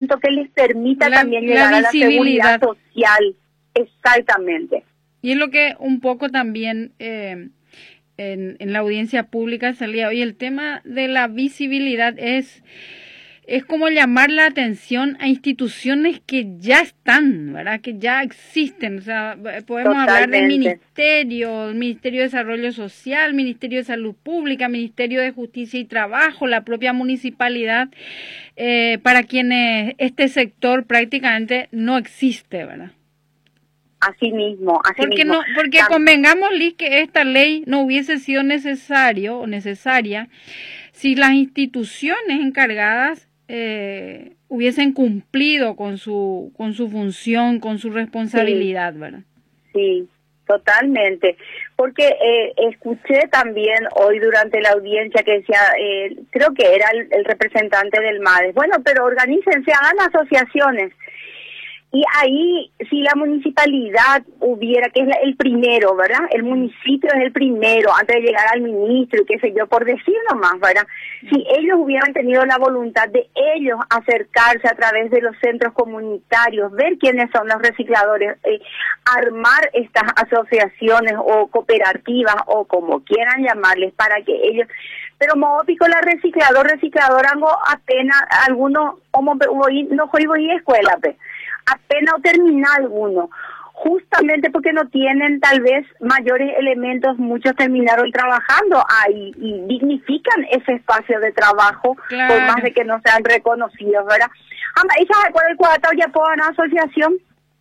elemento que les permita también llegar a la seguridad social. Exactamente. Y es lo que un poco también en la audiencia pública salía hoy, el tema de la visibilidad es como llamar la atención a instituciones que ya están, ¿verdad? Que ya existen. O sea, podemos hablar del Ministerio de Desarrollo Social, Ministerio de Salud Pública, Ministerio de Justicia y Trabajo, la propia municipalidad, para quienes este sector prácticamente no existe, ¿verdad? Así mismo. Porque convengamos, Liz, que esta ley no hubiese sido necesaria si las instituciones encargadas hubiesen cumplido con su función, con su responsabilidad, ¿verdad? Sí, totalmente. Porque escuché también hoy durante la audiencia que decía, creo que era el representante del MADES, bueno, pero organícense, hagan asociaciones. Y ahí, si la municipalidad hubiera, que es el primero, ¿verdad? El municipio es el primero, antes de llegar al ministro, y qué sé yo, por decir nomás, ¿verdad? Si ellos hubieran tenido la voluntad de ellos acercarse a través de los centros comunitarios, ver quiénes son los recicladores, armar estas asociaciones o cooperativas, o como quieran llamarles, para que ellos... Pero como pico la reciclador, algo apenas, algunos, como no voy a escuela, apenas termina alguno, justamente porque no tienen tal vez mayores elementos, muchos terminaron trabajando ahí y dignifican ese espacio de trabajo, claro, por más de que no sean reconocidos, ¿verdad? ¿Esa cuál el cuadro ya puedo una asociación?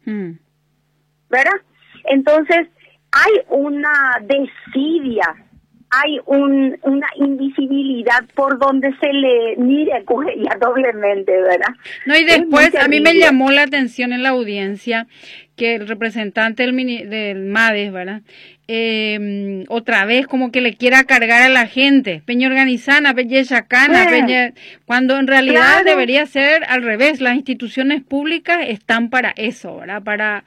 ¿Verdad? Entonces, hay una desidia, hay una invisibilidad por donde se le mire ya doblemente, ¿verdad? No, y después a mí me llamó la atención en la audiencia que el representante del MADES, ¿verdad? Otra vez como que le quiera cargar a la gente, peña organizana, peña chacana, cuando en realidad debería ser al revés. Las instituciones públicas están para eso, ¿verdad? Para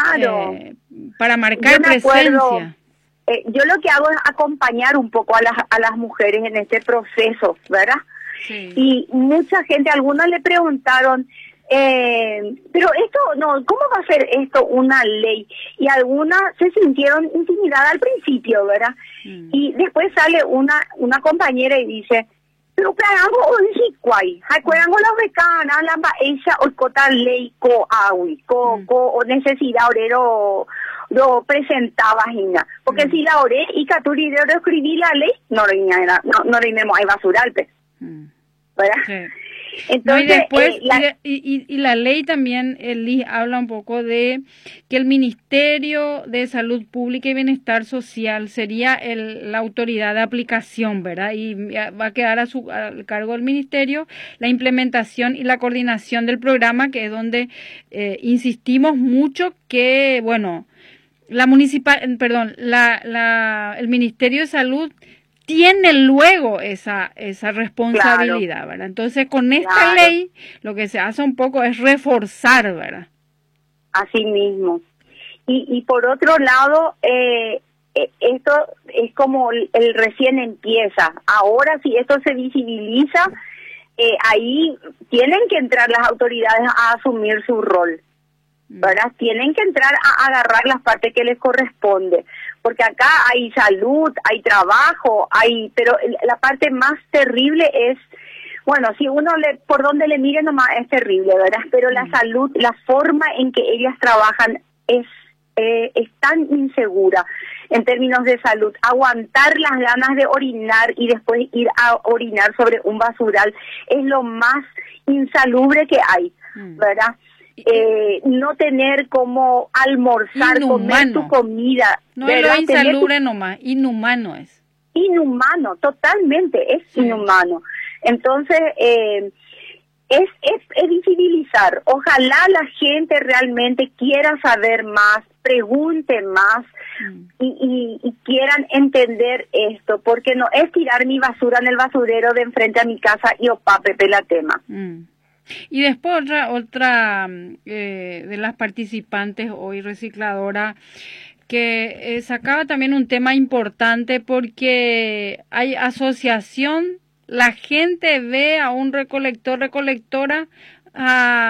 marcar presencia. Yo lo que hago es acompañar un poco a las mujeres en este proceso, ¿verdad? Sí. Y mucha gente, algunos le preguntaron, pero esto, no, ¿cómo va a ser esto una ley? Y algunas se sintieron intimidadas al principio, ¿verdad? Y después sale una compañera y dice, pero hago un chicuay, hago la becana, la ella o cota ley o necesidad orero lo presentaba Gina, porque si la oré y caturi de escribí la ley, no le hay basuralpe, ¿verdad? Sí. Entonces, no, y después, y la ley también, Liz, habla un poco de que el Ministerio de Salud Pública y Bienestar Social sería la autoridad de aplicación, ¿verdad? Y va a quedar al cargo del Ministerio la implementación y la coordinación del programa, que es donde insistimos mucho que, bueno, el Ministerio de Salud tiene luego esa responsabilidad, claro, ¿verdad? Entonces, con esta ley, lo que se hace un poco es reforzar, ¿verdad? Así mismo. Y por otro lado, esto es como el recién empieza. Ahora, si esto se visibiliza, ahí tienen que entrar las autoridades a asumir su rol, ¿verdad? Tienen que entrar a agarrar las partes que les corresponde, porque acá hay salud, hay trabajo, pero la parte más terrible es, bueno, si uno por donde le mire nomás es terrible, ¿verdad? Pero la salud, la forma en que ellas trabajan es tan insegura en términos de salud. Aguantar las ganas de orinar y después ir a orinar sobre un basural es lo más insalubre que hay, ¿verdad? No tener como almorzar, comer tu comida. No es lo insalubre nomás, inhumano es. Inhumano, totalmente, es inhumano. Entonces, es visibilizar. Ojalá la gente realmente quiera saber más, pregunte más y quieran entender esto, porque no es tirar mi basura en el basurero de enfrente a mi casa y pepe la tema. Y después otra de las participantes hoy, recicladora, que sacaba también un tema importante porque hay asociación, la gente ve a un recolectora